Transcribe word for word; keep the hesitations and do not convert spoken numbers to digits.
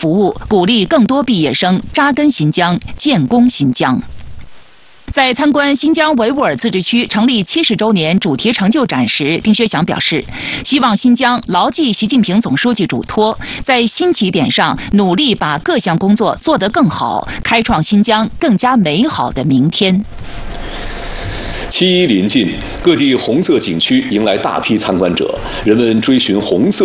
服务，鼓励更多毕业生扎根新疆、建功新疆。 在参观新疆维吾尔自治区成立七十周年主题成就展时，丁薛祥表示，希望新疆牢记习近平总书记嘱托，在新起点上努力把各项工作做得更好，开创新疆更加美好的明天。 七一临近，各地红色景区迎来大批参观者，人们追寻红色。